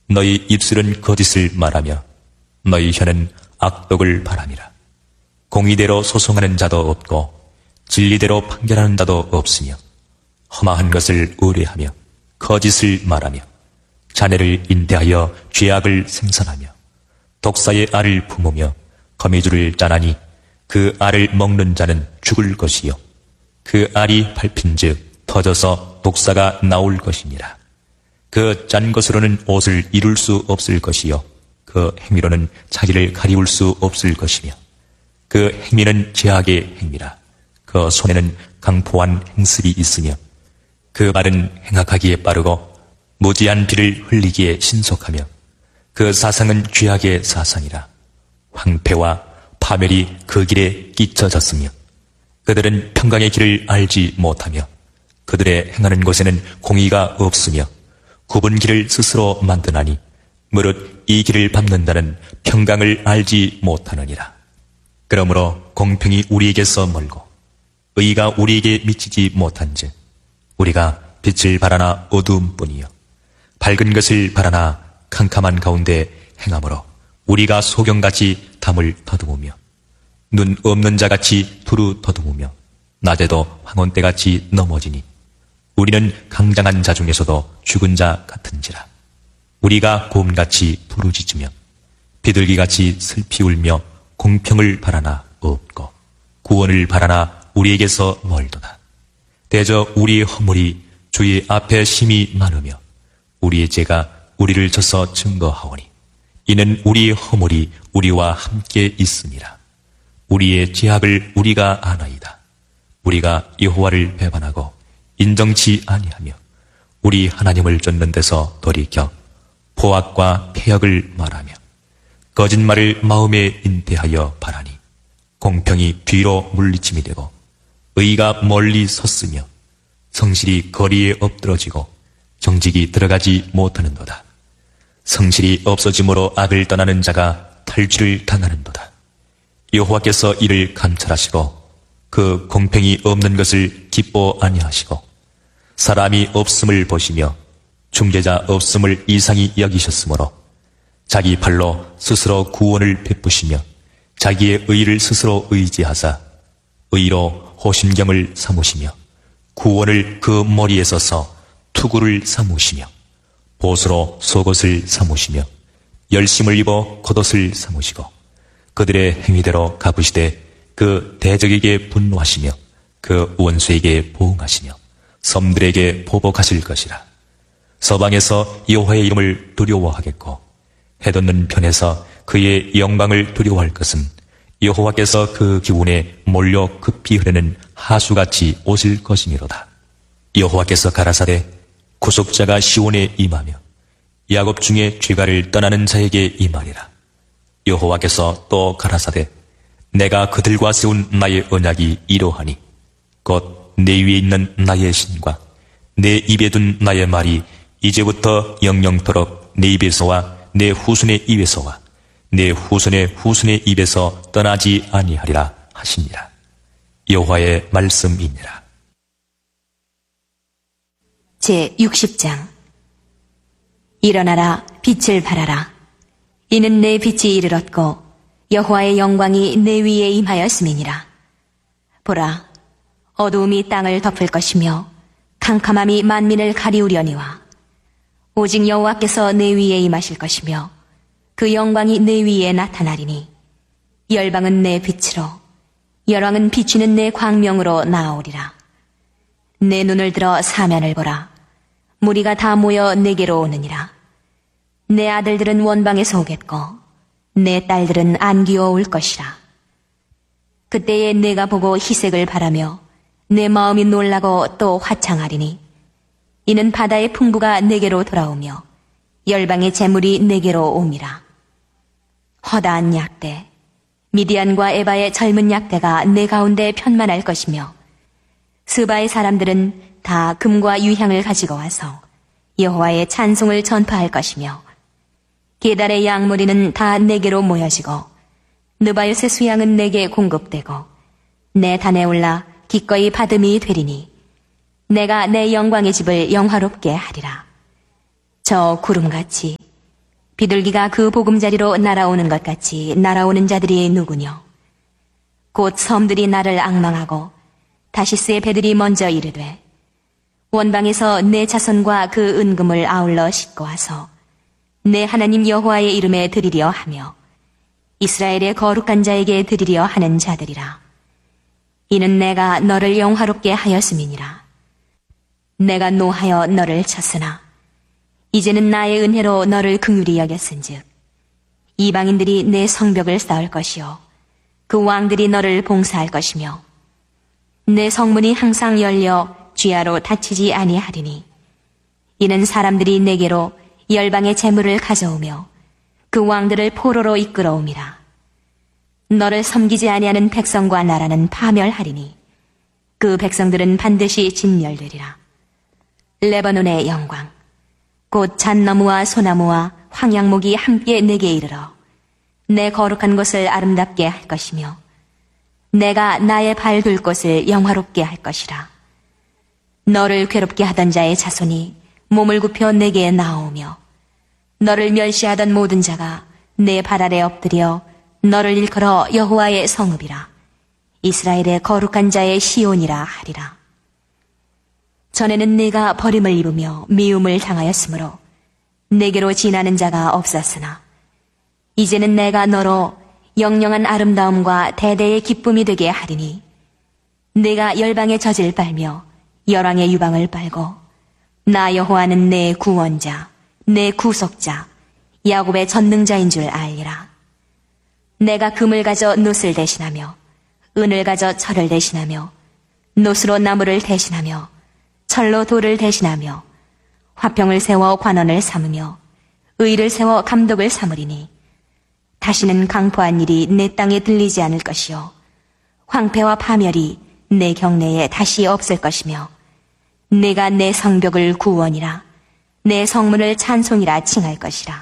너희 입술은 거짓을 말하며 너희 혀는 악독을 바람이라. 공의대로 소송하는 자도 없고 진리대로 판결하는 자도 없으며 험한 것을 의뢰하며 거짓을 말하며 자네를 인대하여 죄악을 생산하며 독사의 알을 품으며 거미줄을 짜나니 그 알을 먹는 자는 죽을 것이요 그 알이 밟힌즉 터져서 독사가 나올 것이니라. 그 짠 것으로는 옷을 이룰 수 없을 것이요 그 행위로는 자기를 가리울 수 없을 것이며 그 행위는 죄악의 행위라. 그 손에는 강포한 행습이 있으며 그 말은 행악하기에 빠르고 무지한 비를 흘리기에 신속하며 그 사상은 죄악의 사상이라. 황폐와 파멸이 그 길에 끼쳐졌으며 그들은 평강의 길을 알지 못하며 그들의 행하는 곳에는 공의가 없으며 굽은 길을 스스로 만드나니 무릇 이 길을 밟는다는 평강을 알지 못하느니라. 그러므로 공평이 우리에게서 멀고 의가 우리에게 미치지 못한즉 우리가 빛을 바라나 어두움뿐이요 밝은 것을 바라나 캄캄한 가운데 행함으로 우리가 소경같이 담을 더듬으며 눈 없는 자같이 두루 더듬으며 낮에도 황혼때같이 넘어지니 우리는 강장한 자 중에서도 죽은 자 같은지라. 우리가 곰같이 부르짖으며 비둘기같이 슬피 울며 공평을 바라나 없고 구원을 바라나 우리에게서 멀도다. 대저 우리의 허물이 주의 앞에 심히 많으며 우리의 죄가 우리를 져서 증거하오니 이는 우리의 허물이 우리와 함께 있으니라. 우리의 죄악을 우리가 아나이다. 우리가 여호와를 배반하고 인정치 아니하며 우리 하나님을 쫓는 데서 돌이켜 포악과 폐역을 말하며 거짓말을 마음에 인대하여 바라니 공평이 뒤로 물리침이 되고 의가 멀리 섰으며 성실이 거리에 엎드러지고 정직이 들어가지 못하는도다. 성실이 없어짐으로 악을 떠나는 자가 탈취를 당하는도다. 여호와께서 이를 감찰하시고 그 공평이 없는 것을 기뻐 아니하시고 사람이 없음을 보시며 중재자 없음을 이상히 여기셨으므로 자기 팔로 스스로 구원을 베푸시며 자기의 의를 스스로 의지하사 의로 호심경을 삼으시며 구원을 그 머리에 써서 투구를 삼으시며 보수로 속옷을 삼으시며 열심을 입어 겉옷을 삼으시고 그들의 행위대로 갚으시되 그 대적에게 분노하시며 그 원수에게 보응하시며 섬들에게 보복하실 것이라. 서방에서 여호와의 이름을 두려워하겠고 해돋는 편에서 그의 영광을 두려워할 것은 여호와께서 그 기운에 몰려 급히 흐르는 하수같이 오실 것이니로다. 여호와께서 가라사대 구속자가 시온에 임하며 야곱 중에 죄가를 떠나는 자에게 임하리라. 여호와께서 또 가라사대 내가 그들과 세운 나의 언약이 이러하니 곧 내 위에 있는 나의 신과 내 입에 둔 나의 말이 이제부터 영영토록 내 입에서와 내 후손의 입에서와 내 후손의 후손의 입에서 떠나지 아니하리라 하시니라. 여호와의 말씀이니라. 제60장. 일어나라, 빛을 발하라. 이는 내 빛이 이르렀고 여호와의 영광이 내 위에 임하였음이니라. 보라, 어두움이 땅을 덮을 것이며 캄캄함이 만민을 가리우려니와 오직 여호와께서 내 위에 임하실 것이며 그 영광이 내 위에 나타나리니 열방은 내 빛으로 열왕은 비추는 내 광명으로 나아오리라. 내 눈을 들어 사면을 보라. 무리가 다 모여 내게로 오느니라. 내 아들들은 원방에서 오겠고 내 딸들은 안기어 올 것이라. 그때에 내가 보고 희색을 바라며 내 마음이 놀라고 또 화창하리니 이는 바다의 풍부가 내게로 돌아오며 열방의 재물이 내게로 옴이라. 허다한 약대 미디안과 에바의 젊은 약대가 내 가운데 편만할 것이며 스바의 사람들은 다 금과 유향을 가지고 와서 여호와의 찬송을 전파할 것이며 게달의 양무리는 다 내게로 모여지고 느바요의 수양은 내게 공급되고 내 단에 올라 기꺼이 받음이 되리니 내가 내 영광의 집을 영화롭게 하리라. 저 구름같이 비둘기가 그 보금자리로 날아오는 것 같이 날아오는 자들이 누구뇨? 곧 섬들이 나를 앙망하고 다시스의 배들이 먼저 이르되 원방에서 내 자손과 그 은금을 아울러 싣고 와서 내 하나님 여호와의 이름에 드리려 하며 이스라엘의 거룩한 자에게 드리려 하는 자들이라. 이는 내가 너를 영화롭게 하였음이니라. 내가 노하여 너를 쳤으나 이제는 나의 은혜로 너를 긍휼히 여겼은즉 이방인들이 내 성벽을 쌓을 것이요 그 왕들이 너를 봉사할 것이며 내 성문이 항상 열려 쥐하로 닫히지 아니하리니 이는 사람들이 내게로 열방의 재물을 가져오며 그 왕들을 포로로 이끌어옴이라. 너를 섬기지 아니하는 백성과 나라는 파멸하리니 그 백성들은 반드시 진멸되리라. 레바논의 영광 곧 잣나무와 소나무와 황양목이 함께 내게 이르러 내 거룩한 곳을 아름답게 할 것이며 내가 나의 발 둘 곳을 영화롭게 할 것이라. 너를 괴롭게 하던 자의 자손이 몸을 굽혀 내게 나오며 너를 멸시하던 모든 자가 내 발 아래 엎드려 너를 일컬어 여호와의 성읍이라 이스라엘의 거룩한 자의 시온이라 하리라. 전에는 네가 버림을 입으며 미움을 당하였으므로 내게로 지나는 자가 없었으나 이제는 내가 너로 영영한 아름다움과 대대의 기쁨이 되게 하리니 네가 열방의 젖을 빨며 열왕의 유방을 빨고 나 여호와는 내 구원자 내 구속자 야곱의 전능자인 줄 알리라. 내가 금을 가져 놋을 대신하며 은을 가져 철을 대신하며 놋으로 나무를 대신하며 철로 돌을 대신하며 화평을 세워 관원을 삼으며 의를 세워 감독을 삼으리니 다시는 강포한 일이 내 땅에 들리지 않을 것이요 황폐와 파멸이 내 경내에 다시 없을 것이며 내가 내 성벽을 구원이라 내 성문을 찬송이라 칭할 것이라.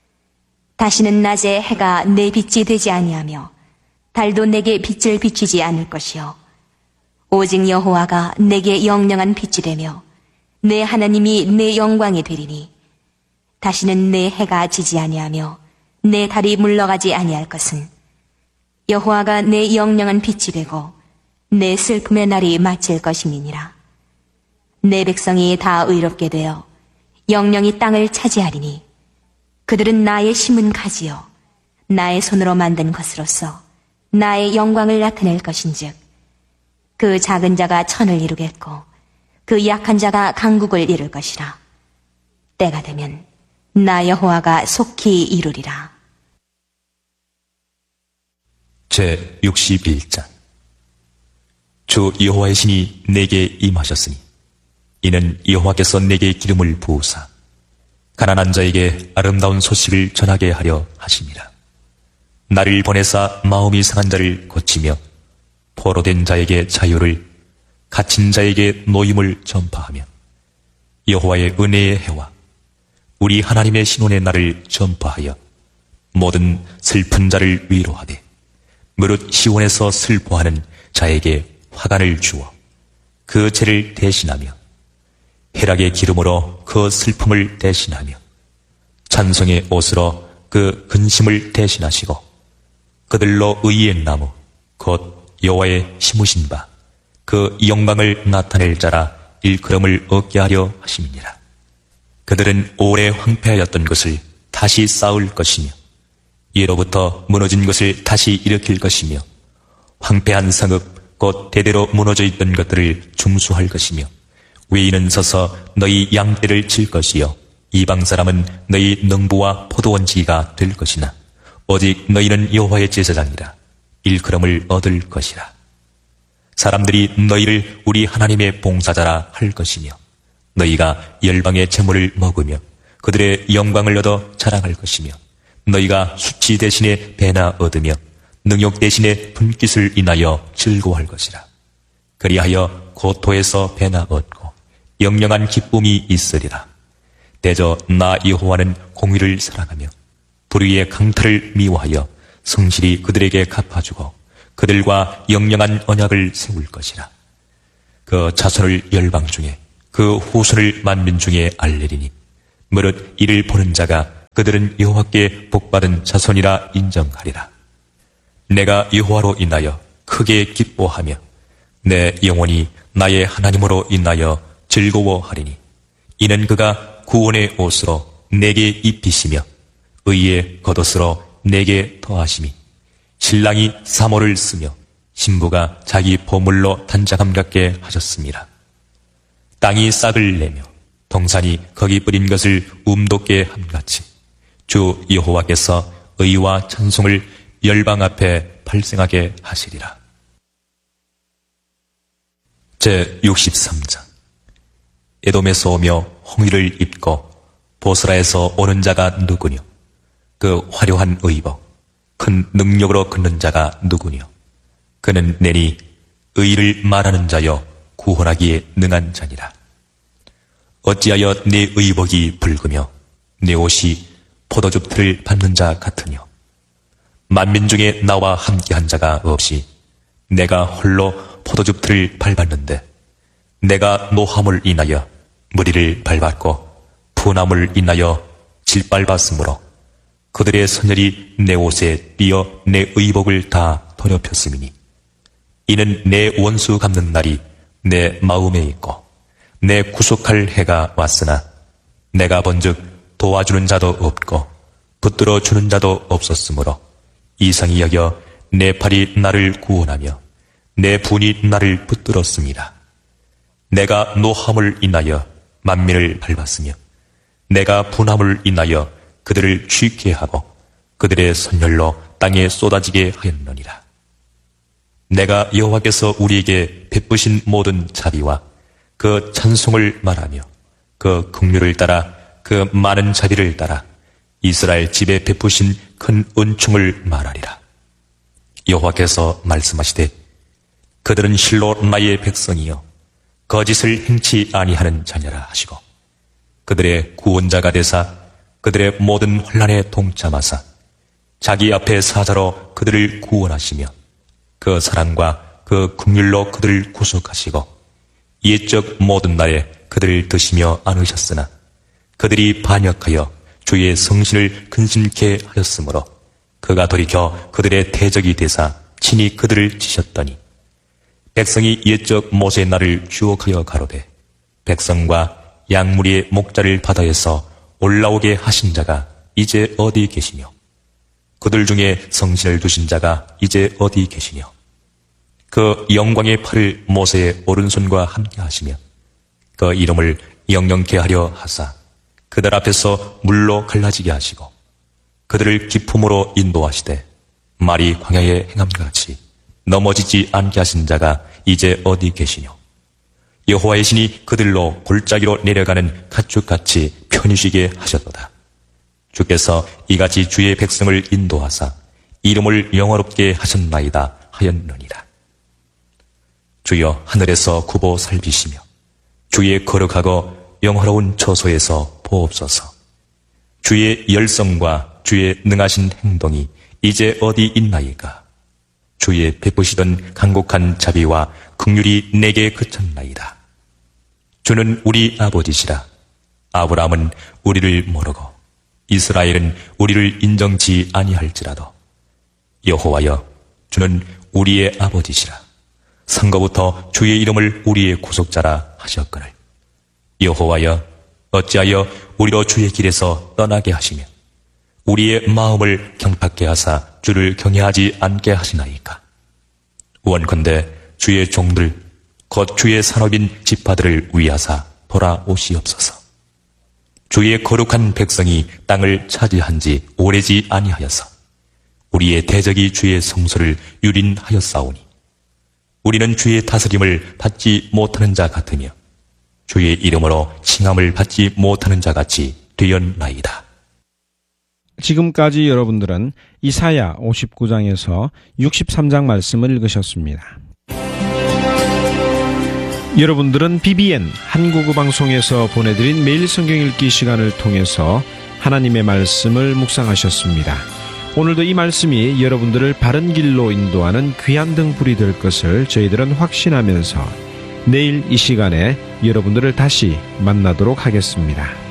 다시는 낮에 해가 내 빛이 되지 아니하며 달도 내게 빛을 비추지 않을 것이요 오직 여호와가 내게 영영한 빛이 되며 내 하나님이 내 영광이 되리니 다시는 내 해가 지지 아니하며 내 달이 물러가지 아니할 것은 여호와가 내 영영한 빛이 되고 내 슬픔의 날이 마칠 것임이니라. 내 백성이 다 의롭게 되어 영영이 땅을 차지하리니 그들은 나의 심은 가지요 나의 손으로 만든 것으로서 나의 영광을 나타낼 것인즉 그 작은 자가 천을 이루겠고 그 약한 자가 강국을 이룰 것이라. 때가 되면 나 여호와가 속히 이루리라. 제 61장 주 여호와의 신이 내게 임하셨으니 이는 여호와께서 내게 기름을 부으사 가난한 자에게 아름다운 소식을 전하게 하려 하심이라. 나를 보내사 마음이 상한 자를 고치며 포로된 자에게 자유를 갇힌 자에게 노임을 전파하며 여호와의 은혜의 해와 우리 하나님의 신원의 날을 전파하여 모든 슬픈 자를 위로하되 무릇 시온에서 슬퍼하는 자에게 화관을 주어 그 죄를 대신하며 희락의 기름으로 그 슬픔을 대신하며 찬송의 옷으로 그 근심을 대신하시고 그들로 의의 나무 곧 여호와의 심으신 바 그 영광을 나타낼 자라 일컬음을 얻게 하려 하심이니라. 그들은 오래 황폐하였던 것을 다시 쌓을 것이며 예로부터 무너진 것을 다시 일으킬 것이며 황폐한 성읍 곧 대대로 무너져 있던 것들을 중수할 것이며 외인은 서서 너희 양떼를 칠 것이요 이방 사람은 너희 능부와 포도원지가 될 것이나 오직 너희는 여호와의 제사장이라 일컬음을 얻을 것이라. 사람들이 너희를 우리 하나님의 봉사자라 할 것이며 너희가 열방의 재물을 먹으며 그들의 영광을 얻어 자랑할 것이며 너희가 수치 대신에 배나 얻으며 능욕 대신에 분깃을 인하여 즐거워할 것이라. 그리하여 고토에서 배나 얻고 영영한 기쁨이 있으리라. 대저 나 여호와는 공의를 사랑하며 불의의 강탈을 미워하여 성실히 그들에게 갚아주고 그들과 영영한 언약을 세울 것이라. 그 자손을 열방 중에 그 후손을 만민 중에 알리리니 무릇 이를 보는 자가 그들은 여호와께 복받은 자손이라 인정하리라. 내가 여호와로 인하여 크게 기뻐하며 내 영혼이 나의 하나님으로 인하여 즐거워하리니 이는 그가 구원의 옷으로 내게 입히시며 의의 겉옷으로 내게 더하심이 신랑이 사모를 쓰며 신부가 자기 보물로 단장함 같게 하셨습니다. 땅이 싹을 내며 동산이 거기 뿌린 것을 움돋게 함같이 주 여호와께서 의와 찬송을 열방 앞에 발생하게 하시리라. 제63장. 에돔에서 오며 홍위를 입고 보스라에서 오는 자가 누구뇨? 그 화려한 의복, 큰 능력으로 걷는 자가 누구뇨? 그는 내니 의를 말하는 자여 구원하기에 능한 자니라. 어찌하여 네 의복이 붉으며 네 옷이 포도즙 틀을 밟는 자 같으뇨? 만민 중에 나와 함께한 자가 없이 내가 홀로 포도즙 틀을 밟았는데 내가 노함을 인하여 무리를 밟았고 분함을 인하여 질밟았으므로 그들의 선열이 내 옷에 띄어 내 의복을 다 더럽혔음이니 이는 내 원수 갚는 날이 내 마음에 있고 내 구속할 해가 왔으나 내가 본즉 도와주는 자도 없고 붙들어 주는 자도 없었으므로 이상히 여겨 내 팔이 나를 구원하며 내 분이 나를 붙들었습니다. 내가 노함을 인하여 만민을 밟았으며 내가 분함을 인하여 그들을 취케 하고 그들의 선열로 땅에 쏟아지게 하였느니라. 내가 여호와께서 우리에게 베푸신 모든 자비와 그 찬송을 말하며 그 긍휼을 따라 그 많은 자비를 따라 이스라엘 집에 베푸신 큰 은총을 말하리라. 여호와께서 말씀하시되 그들은 실로 나의 백성이요 거짓을 행치 아니하는 자녀라 하시고 그들의 구원자가 되사 그들의 모든 환난에 동참하사 자기 앞에 사자로 그들을 구원하시며 그 사랑과 그 긍휼로 그들을 구속하시고 옛적 모든 날에 그들을 드시며 안으셨으나 그들이 반역하여 주의 성신을 근심케 하였으므로 그가 돌이켜 그들의 대적이 되사 친히 그들을 치셨더니 백성이 옛적 모세의 날을 주옥하여 가로되 백성과 양무리의 목자를 바다에서 올라오게 하신 자가 이제 어디 계시며 그들 중에 성신을 두신 자가 이제 어디 계시며 그 영광의 팔을 모세의 오른손과 함께 하시며 그 이름을 영영케 하려 하사 그들 앞에서 물로 갈라지게 하시고 그들을 기품으로 인도하시되 말이 광야에 행함같이 넘어지지 않게 하신 자가 이제 어디 계시뇨? 여호와의 신이 그들로 골짜기로 내려가는 가축같이 편히 쉬게 하셨도다. 주께서 이같이 주의 백성을 인도하사 이름을 영화롭게 하셨나이다 하였느니라. 주여 하늘에서 구보 살피시며 주의 거룩하고 영화로운 처소에서 보옵소서. 주의 열성과 주의 능하신 행동이 이제 어디 있나이까? 주의 베푸시던 간곡한 자비와 긍휼이 내게 그쳤나이다. 주는 우리 아버지시라. 아브라함은 우리를 모르고 이스라엘은 우리를 인정치 아니할지라도 여호와여 주는 우리의 아버지시라. 상거부터 주의 이름을 우리의 구속자라 하셨거늘 여호와여 어찌하여 우리로 주의 길에서 떠나게 하시며 우리의 마음을 경팍게 하사 주를 경외하지 않게 하시나이까? 원컨대 주의 종들 곧 주의 산업인 지파들을 위하사 돌아오시옵소서. 주의 거룩한 백성이 땅을 차지한 지 오래지 아니하여서 우리의 대적이 주의 성소를 유린하였사오니 우리는 주의 다스림을 받지 못하는 자 같으며 주의 이름으로 칭함을 받지 못하는 자 같이 되었나이다. 지금까지 여러분들은 이사야 59장에서 63장 말씀을 읽으셨습니다. 여러분들은 BBN 한국어 방송에서 보내드린 매일 성경 읽기 시간을 통해서 하나님의 말씀을 묵상하셨습니다. 오늘도 이 말씀이 여러분들을 바른 길로 인도하는 귀한 등불이 될 것을 저희들은 확신하면서 내일 이 시간에 여러분들을 다시 만나도록 하겠습니다.